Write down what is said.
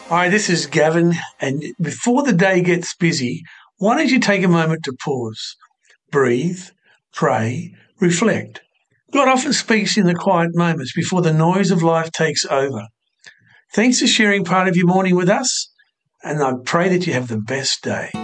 Hi, this is Gavin, and before the day gets busy, why don't you take a moment to pause, breathe, pray, reflect? God often speaks in the quiet moments before the noise of life takes over. Thanks for sharing part of your morning with us, and I pray that you have the best day.